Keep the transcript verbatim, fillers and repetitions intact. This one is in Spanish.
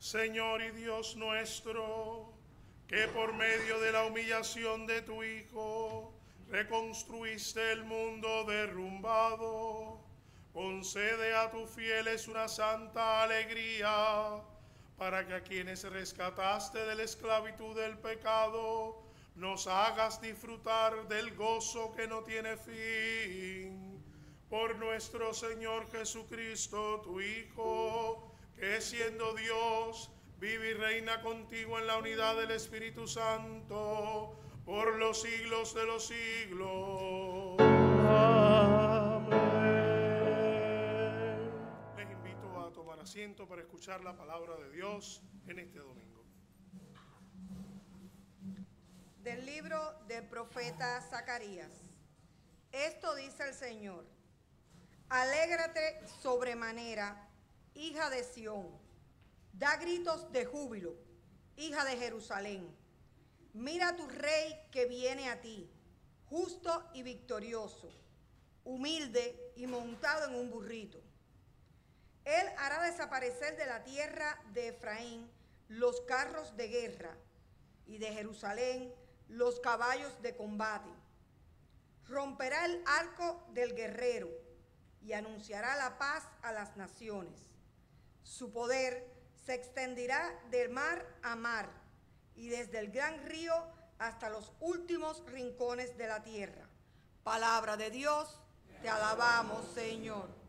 Señor y Dios nuestro, que por medio de la humillación de tu Hijo reconstruiste el mundo derrumbado, concede a tus fieles una santa alegría, para que a quienes rescataste de la esclavitud del pecado, nos hagas disfrutar del gozo que no tiene fin. Por nuestro Señor Jesucristo, tu Hijo, que siendo Dios, vive y reina contigo en la unidad del Espíritu Santo, por los siglos de los siglos. Amén. Les invito a tomar asiento para escuchar la palabra de Dios en este domingo. Del libro del profeta Zacarías. Esto dice el Señor: alégrate sobremanera, hija de Sión, da gritos de júbilo, hija de Jerusalén. Mira a tu rey que viene a ti, justo y victorioso, humilde y montado en un burrito. Él hará desaparecer de la tierra de Efraín los carros de guerra, y de Jerusalén los caballos de combate. Romperá el arco del guerrero y anunciará la paz a las naciones. Su poder se extenderá del mar a mar y desde el gran río hasta los últimos rincones de la tierra. Palabra de Dios, te alabamos, Señor.